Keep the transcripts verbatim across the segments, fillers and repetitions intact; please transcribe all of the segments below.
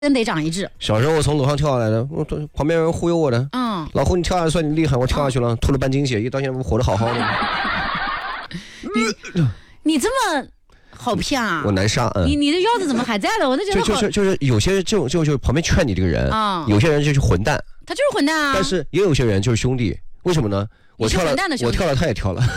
真得长一智。 小时候我从楼上跳下来的，我旁边人忽悠我的。 嗯， 老胡你跳下来算你厉害，我跳下去了，吐了半斤血，一到现在我活得好好的。 你你这么好骗啊！ 我难杀。嗯， 你你的腰子怎么还在的？我都觉得就就是就是有些这种就就旁边劝你这个人啊，有些人就是混蛋， 他就是混蛋啊。 但是也有些人就是兄弟，为什么呢？我跳了，我跳了，他也跳了。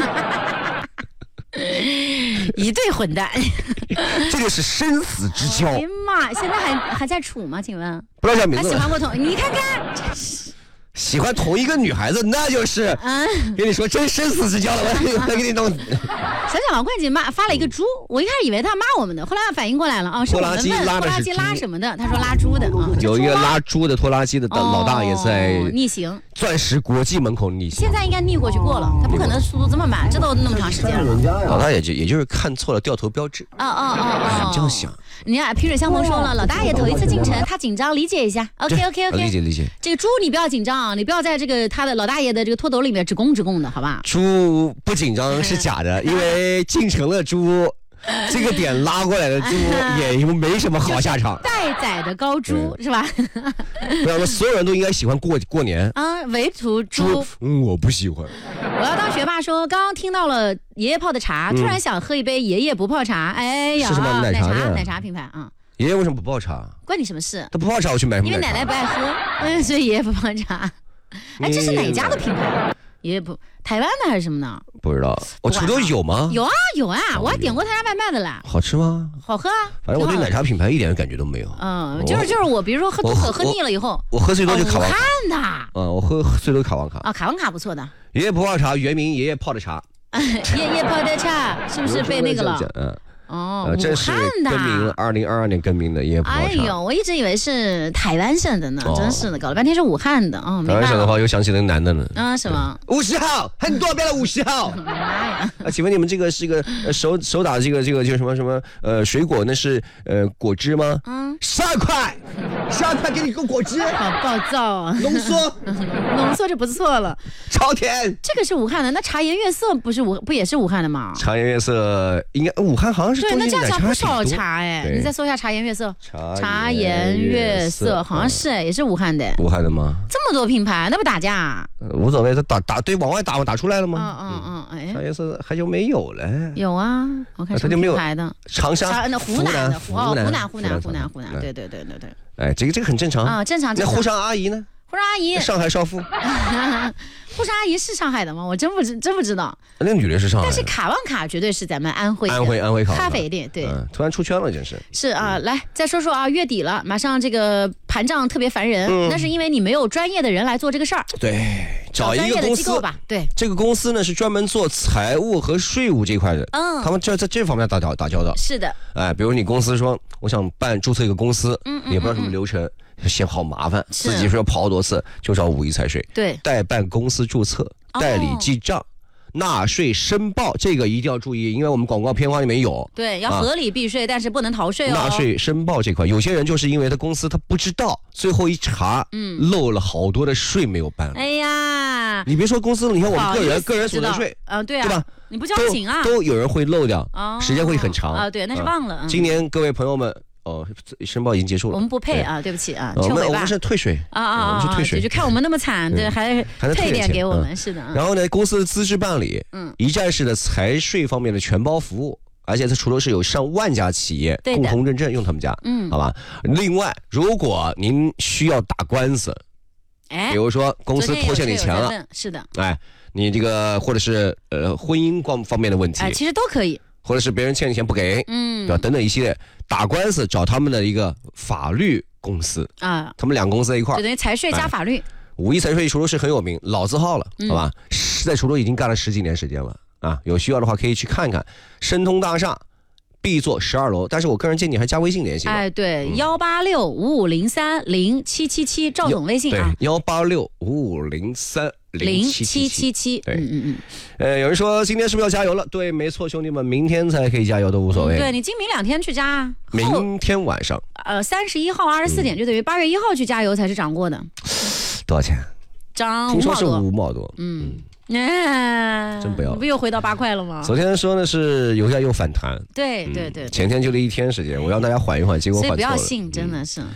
一对混蛋， 这个是生死之交。 哎呀妈，现在还还在处吗？请问不知道叫名字。 还喜欢过同？你看看， 喜欢同一个女孩子，那就是，嗯，跟你说真生死之交了。我我给你弄。 小小王冠姐骂发了一个猪，我一开始以为他骂我们的，后来反应过来了啊，是我们问拖拉机拉什么的，他说拉猪的啊。 有一个拉猪的拖拉机的老大也在逆行， 钻石国际门口逆行。 现在应该逆过去过了，他不可能速度这么慢，这都那么长时间了。 老大也就也就是看错了掉头标志。 哦哦哦， 这样想。 你看萍水相逢说了，老大爷头一次进城，他紧张，理解一下。OK OK OK， 理解理解。 这个猪你不要紧张，你不要在这个他的老大爷的这个拖斗里面直拱直拱的，好吧？ 猪不紧张是假的，因为进城了猪。这个点拉过来的猪也没什么好下场， 待宰的高猪是吧？ 不要说所有人都应该喜欢过过年啊，唯独猪， 嗯，我不喜欢。 我要当学霸说，刚刚听到了爷爷泡的茶，突然想喝一杯爷爷不泡茶。哎呀， 是什么奶茶？ 奶茶品牌啊。 爷爷为什么不泡茶？ 关你什么事？ 他不泡茶，我去买什么奶茶？ 因为奶奶不爱喝，嗯，所以爷爷不泡茶。哎，这是哪家的品牌？爷爷不，台湾的还是什么呢？ 不知道。我滁州有吗？ 有啊有啊，我还点过他家外卖的啦。 好吃吗？ 好喝啊。 反正我对奶茶品牌一点感觉都没有。 嗯，就是就是我，比如说喝多可喝腻了以后， 我喝最多就卡王卡。 武汉的。 嗯，我喝最多卡王卡。 啊，卡王卡不错的。 爷爷不泡茶，原名爷爷泡的茶。 爷爷泡的茶是不是被那个了？ 嗯。 哦， 这是更名，二零二二年更名的爷爷。 哎呦，我一直以为是台湾省的呢，真是的，搞了半天是武汉的啊。 台湾省的话，又想起那个男的呢。 啊，什么？ 五十号，很多遍了，五十号。 妈呀！ 啊，请问你们这个是个手手打这个这个叫什么什么呃水果？那是呃果汁吗？嗯，十二块，十二块给你个果汁。 好暴躁啊！ 浓缩， 浓缩就不错了。 超甜。 这个是武汉的，那茶颜悦色不是武不也是武汉的吗？ 茶颜悦色应该武汉好像是。 对，那这样讲不少茶哎，你再搜一下茶颜悦色。茶颜悦色好像是哎，也是武汉的。 武汉的吗？ 这么多品牌，那不打架？ 无所谓，他打打对往外打，打出来了吗？ 嗯嗯嗯，哎， 茶颜色还就没有了。 有啊，我看什么品牌的？ 长沙、 那湖南的，湖南、湖南、湖南、湖南、湖南，对对对对对。 哎，这个这个很正常啊，正常。 那沪上阿姨呢？ 沪上阿姨， 上海少妇。 沪上阿姨是上海的吗？我真不知真不知道。 那女的是上海的， 但是卡旺卡绝对是咱们安徽安徽安徽咖啡店，对、 嗯，突然出圈了，真是。 是啊，来再说说啊，月底了，马上这个盘账特别烦人，嗯、那是因为你没有专业的人来做这个事儿。 对，找一个公司吧。对， 这个公司呢是专门做财务和税务这块的，嗯，他们这在这方面打交打交道。 是的， 哎，比如你公司说我想办注册一个公司，嗯嗯，也不知道什么流程。嫌好麻烦，自己说要跑好多次，就找五一财税。 对， 代办公司注册、代理记账、纳税申报，这个一定要注意，因为我们广告片花里面有。 对，要合理避税，啊、但是不能逃税哦。 纳税申报这块，有些人就是因为他公司他不知道，最后一查，嗯，漏了好多的税没有办。 哎呀， 你别说公司了，你看我们个人个人所得税， 啊，对啊， 对吧？ 你不交警啊， 都有人会漏掉，哦、时间会很长啊。对，那是忘了。啊、 今年各位朋友们。哦，申报已经结束了。 我们不配啊，对不起啊， 我们我们是退税啊啊啊， 我们是退税， 就看我们那么惨，对，还退点给我们，是的。 然后呢，公司的资质办理，嗯，一站式的财税方面的全包服务，而且它除了是有上万家企业共同认证用他们家，嗯，好吧。另外，如果您需要打官司，哎，比如说公司拖欠你钱了， 是的， 哎，你这个或者是呃婚姻方方面的问题， 哎，其实都可以。 或者是别人欠你钱不给，嗯，对吧？等等一系列打官司找他们的一个法律公司啊，他们两个公司在一块儿， 就等于财税加法律。 五一财税滁州市很有名，老字号了，嗯、好吧？在滁州已经干了十几年时间了啊，有需要的话可以去看看。申通大厦 B 座十二楼，但是我个人建议你还加微信联系。 哎，对，幺八六五五零三零七七七，赵总微信啊， 幺八六五五零三。 零七七七，对，嗯嗯嗯， 呃，有人说今天是不是要加油了？对，没错，兄弟们，明天才可以加油都无所谓。 嗯、对你今明两天去加， 明天晚上， 呃，三十一号二十四点，就等于八月一号去加油才是涨过的。 多少钱？ 涨听说是五毛多。 嗯， 哎， 真不要， 不又回到八块了吗？ 昨天说的是油价又反弹， 对对对， 前天就这一天时间，我让大家缓一缓，结果缓错了。 所以不要信，真的是。